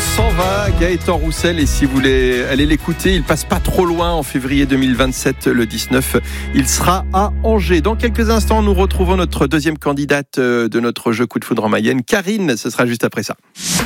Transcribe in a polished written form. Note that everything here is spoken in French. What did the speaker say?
s'en va, Gaëtan Roussel, et si vous voulez aller l'écouter, il passe pas trop loin en février 2027, le 19, il sera à Angers. Dans quelques instants, nous retrouvons notre deuxième candidate de notre jeu Coup de foudre en Mayenne, Karine, ce sera juste après ça.